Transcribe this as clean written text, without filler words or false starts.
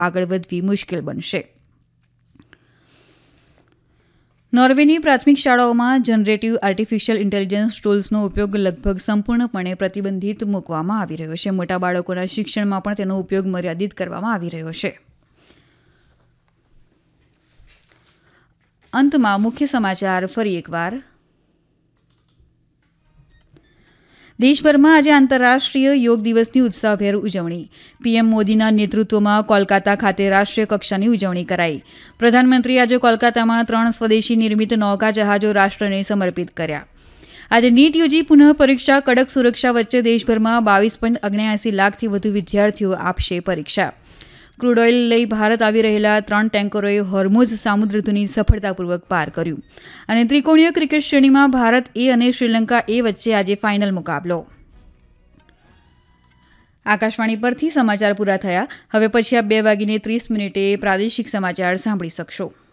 આગળ વધવી મુશ્કેલ બનશે. નોર્વેની પ્રાથમિક શાળાઓમાં જનરેટિવ આર્ટિફિશિયલ ઇન્ટેલિજન્સ ટૂલ્સનો ઉપયોગ લગભગ સંપૂર્ણપણે પ્રતિબંધિત મૂકવામાં આવી રહ્યો છે. મોટા બાળકોના શિક્ષણમાં પણ તેનો ઉપયોગ મર્યાદિત કરવામાં આવી રહ્યો છે. અંતમાં મુખ્ય સમાચાર ફરી એકવાર. દેશભરમાં આજે આંતરરાષ્ટ્રીય યોગ દિવસની ઉત્સાહભેર ઉજવણી. પીએમ મોદીના નેતૃત્વમાં કોલકાતા ખાતે રાષ્ટ્રીય કક્ષાની ઉજવણી કરાઈ. પ્રધાનમંત્રીએ આજે કોલકાતામાં 3 સ્વદેશી નિર્મિત નૌકા જહાજો રાષ્ટ્રને સમર્પિત કર્યા. આજે નીટ યુજી પુનઃ પરીક્ષા. કડક સુરક્ષા વચ્ચે દેશભરમાં 22.79 લાખથી વધુ વિદ્યાર્થીઓ આપશે પરીક્ષા. ક્રૂડ ઓઇલ લઈ ભારત આવી રહેલા 3 ટેન્કરોએ હોર્મુઝ સામુદ્રધુની સફળતાપૂર્વક પાર કર્યું. અને ત્રિકોણીય ક્રિકેટ શ્રેણીમાં ભારત એ અને શ્રીલંકા એ વચ્ચે આજે ફાઇનલ મુકાબલો. આકાશવાણી પરથી સમાચાર પૂરા થયા. હવે પછી આપ 2:30 પ્રાદેશિક સમાચાર સાંભળી શકશો.